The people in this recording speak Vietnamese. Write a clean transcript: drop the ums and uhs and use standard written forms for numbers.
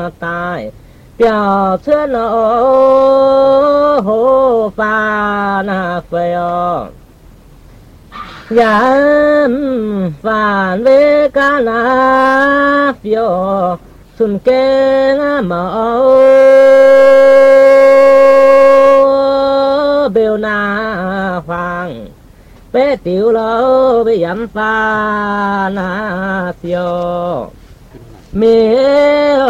tai biểu chưa nổ hồ pha na phèo yam phản về ca na phiêu xuân kê mẫu biểu na hoàng bé tiểu lâu bé yam pha na phiêu mê